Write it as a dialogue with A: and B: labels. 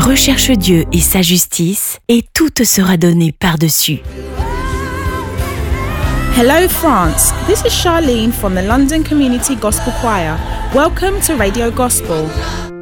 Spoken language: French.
A: Recherche Dieu et sa justice, et tout te sera donné par-dessus.
B: Hello France, this is Charlene from the London Community Gospel Choir. Welcome to Radio Gospel.